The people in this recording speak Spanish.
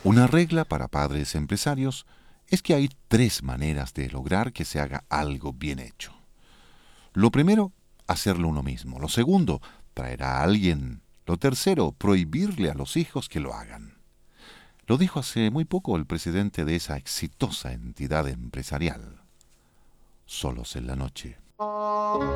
Una regla para padres empresarios es que hay tres maneras de lograr que se haga algo bien hecho. Lo primero, hacerlo uno mismo. Lo segundo, traer a alguien. Lo tercero, prohibirle a los hijos que lo hagan. Lo dijo hace muy poco el presidente de esa exitosa entidad empresarial. Solos en la noche.